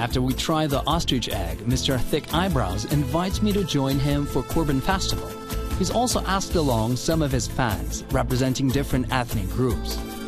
After we try the ostrich egg, Mr. Thick Eyebrows invites me to join him for Corbin Festival. He's also asked along some of his fans, representing different ethnic groups.